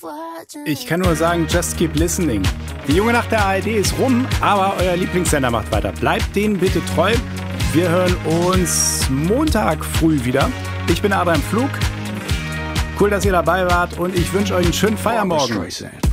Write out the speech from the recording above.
Ich kann nur sagen, just keep listening. Die Junge Nacht der ARD ist rum, aber euer Lieblingssender macht weiter. Bleibt denen bitte treu. Wir hören uns Montag früh wieder. Ich bin Adrian Pflug. Cool, dass ihr dabei wart und ich wünsche euch einen schönen Feiermorgen.